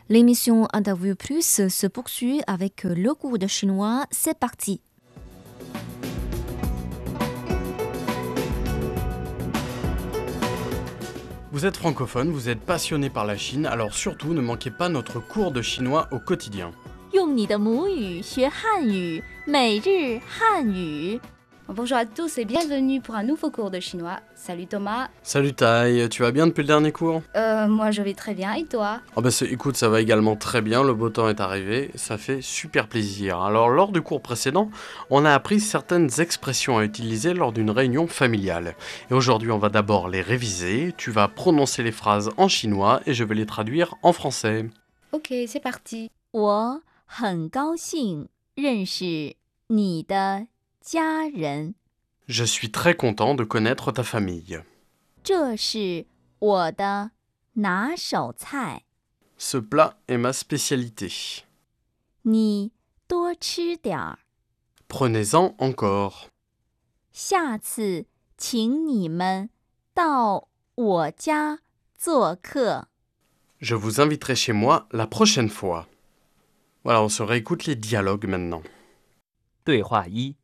L'émission Interview Plus se poursuit avec le cours de chinois. C'est parti. Vous êtes francophone, vous êtes passionné par la Chine, alors surtout ne manquez pas notre cours de chinois au quotidien. 用你的母语学汉语，每日汉语。 Bonjour à tous et bienvenue pour un nouveau cours de chinois. Salut Thomas. Salut Tai, tu vas bien depuis le dernier cours? Moi je vais très bien et toi? Écoute, ça va également très bien, le beau temps est arrivé, ça fait super plaisir. Alors lors du cours précédent, on a appris certaines expressions à utiliser lors d'une réunion familiale. Et aujourd'hui on va d'abord les réviser, tu vas prononcer les phrases en chinois et je vais les traduire en français. Ok, c'est parti. 我很高兴认识你的家人。 Je suis très content de connaître ta famille. 这是我的拿手菜。 Ce plat est ma spécialité. 你多吃点儿。 Prenez-en encore. 下次请你们到我家做客。 Je vous inviterai chez moi la prochaine fois. Voilà, on se réécoute les dialogues maintenant. 对话一：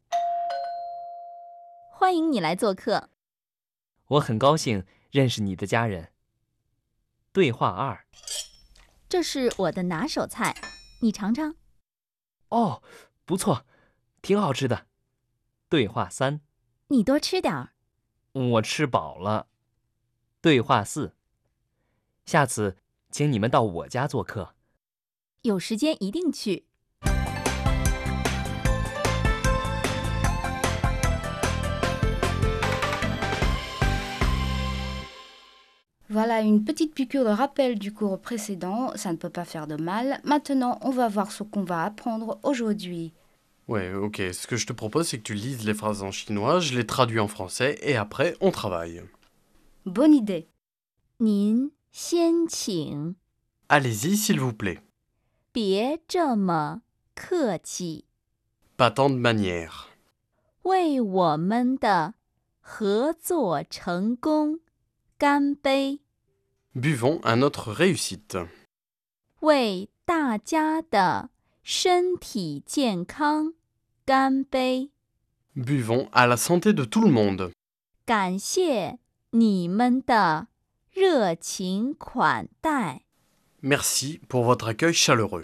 欢迎你来做客。 我很高兴认识你的家人。对话二： 这是我的拿手菜，你尝尝。 哦，不错，挺好吃的。对话三： 你多吃点儿。 我吃饱了。对话四：下次请你们到我家做客。 有时间一定去。 Voilà une petite piqûre de rappel du cours précédent, ça ne peut pas faire de mal. Maintenant, on va voir ce qu'on va apprendre aujourd'hui. Ouais, ok. Ce que je te propose, c'est que tu lises les phrases en chinois, je les traduis en français et après, on travaille. Bonne idée. 您先请， Allez-y, s'il vous plaît. 别这么客气， Pas tant de manières. 为我们的合作成功干杯， Buvons à notre réussite. 为大家的身体健康干杯， Buvons à la santé de tout le monde. 感谢你们的热情款待。 Merci pour votre accueil chaleureux.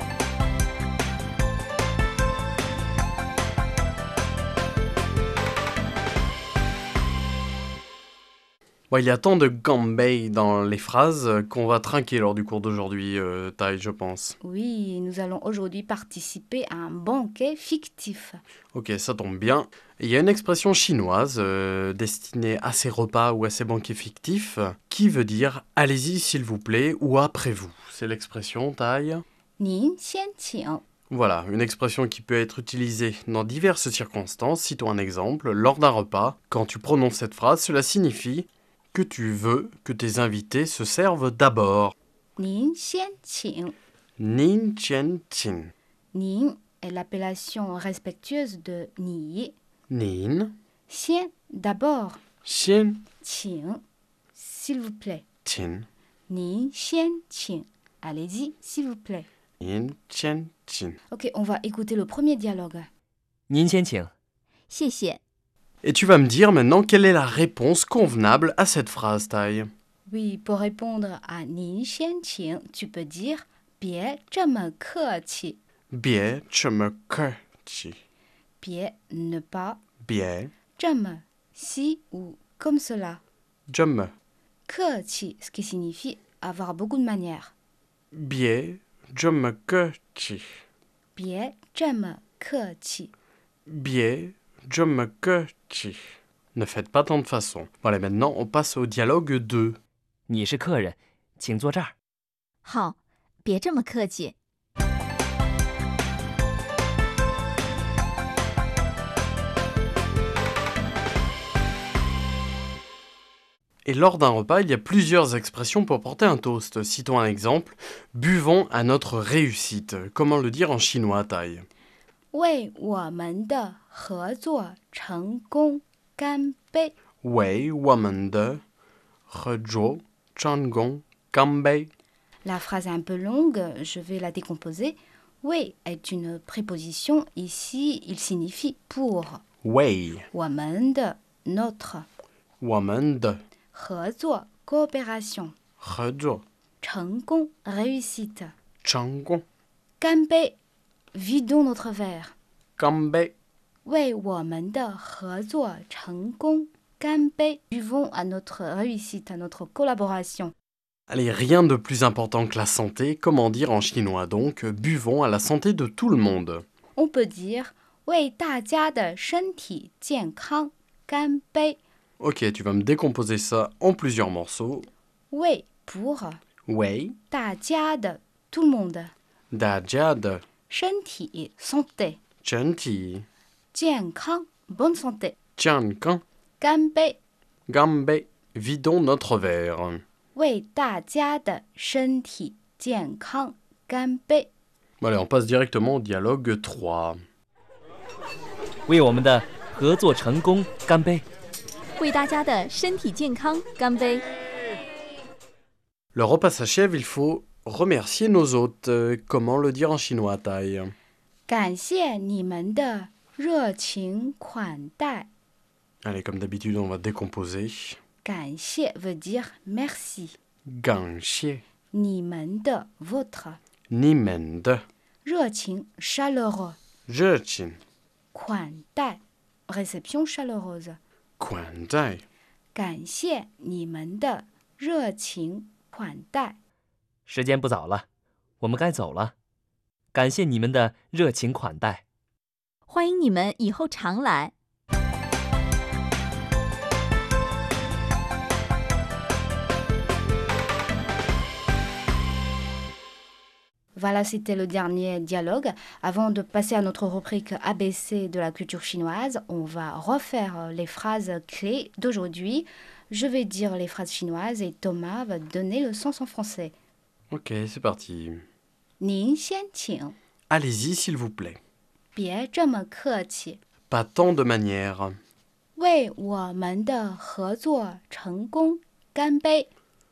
Ouais, il y a tant de gambei dans les phrases qu'on va trinquer lors du cours d'aujourd'hui, Tai, je pense. Oui, nous allons aujourd'hui participer à un banquet fictif. Ok, ça tombe bien. Il y a une expression chinoise destinée à ces repas ou à ces banquets fictifs qui veut dire « allez-y s'il vous plaît » ou « après vous ». C'est l'expression, Tai. 您先请. Voilà, une expression qui peut être utilisée dans diverses circonstances. Citons un exemple. Lors d'un repas, quand tu prononces cette phrase, cela signifie que tu veux que tes invités se servent d'abord. 您先请. Nin chen chin. 您 est l'appellation respectueuse de 你. Nin, 先 d'abord. xian, 请 s'il vous plaît. chin. 您先请. Allez-y, s'il vous plaît. Nin chen chin. Ok, on va écouter le premier dialogue. 您先请。 谢谢。 Et tu vas me dire maintenant quelle est la réponse convenable à cette phrase, Tai. Oui, pour répondre à 您先请, tu peux dire 别这么客气. Bie, cheme, ke, chi. 别 ne pas, Bie, 这么 si ou comme cela. jeme. 客气, ce qui signifie avoir beaucoup de manières. Bie, jeme, ke, chi. 别这么客气. Bie, jeme, ke, chi. Ne faites pas tant de façons. Voilà, maintenant on passe au dialogue 2. 你是客人，请坐这儿。 好，别这么客气。 Et lors d'un repas, il y a plusieurs expressions pour porter un toast. Citons un exemple. Buvons à notre réussite. Comment le dire en chinois, Tai? 为我们的合作成功干杯. Wei, woman de, rejo, changong, kambei. La phrase est un peu longue, je vais la décomposer. 为 est une préposition. Ici, il signifie pour. 为我们的 notre. 我们的合作 coopération. 合作成功 réussite. 成功干杯 vidons notre verre. 干杯为我们的合作成功干杯 buvons à notre réussite, à notre collaboration. Allez, rien de plus important que la santé. Comment dire en chinois donc buvons à la santé de tout le monde. On peut dire 为大家的身体健康干杯. Ok, tu vas me décomposer ça en plusieurs morceaux. 为 pour 为大家的 tout le monde. 大家的身体 santé. 身体健康 bonne santé. 健康干杯干杯 vidons notre verre. 为大家的身体健康干杯. Bon, allez, on passe directement au dialogue 3. 为我们的合作成功干杯！ 为大家的身体健康干杯！ Le repas s'achève, il faut remercier nos hôtes. Comment le dire en chinois, Tai? 感谢你们的热情款待. Allez, comme d'habitude, on va décomposer. 感谢 veut dire merci. 感谢你们的 votre. 你们的热情 chaleureux. 热情款待 réception chaleureuse. 款待感谢你们的热情款待. 时间不早了，我们该走了。感谢你们的热情款待。 欢迎你们以后常来。 Voilà, c'était le dernier dialogue. Avant de passer à notre rubrique ABC de la culture chinoise, on va refaire les phrases clés d'aujourd'hui. Je vais dire les phrases chinoises et Thomas va donner le sens en français. Ok, c'est parti. 您先请， Allez-y, s'il vous plaît. 别这么客气。 Pas tant de manières. 为我们的合作成功干杯！